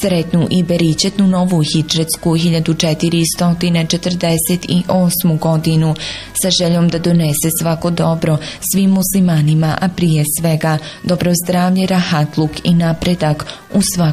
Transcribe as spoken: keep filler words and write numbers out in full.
Sretnu i beričetnu novu hidžetsku hiljadu četiristo četrdeset osmu godinu sa željom da donese svako dobro svim muslimanima, a prije svega dobro zdravlje, rahatluk i napredak u svakom